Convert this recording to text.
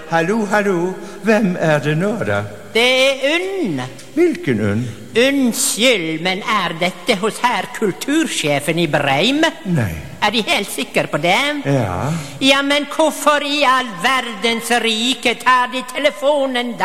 Hallo, hvem det nå da? Det Unn. Hvilken Unn? Unnskyld, men dette hos herr kultursjefen i Breim? Nei. De helt sikre på det? Ja. Ja, men hvorfor i all verdens rike tar de telefonen da?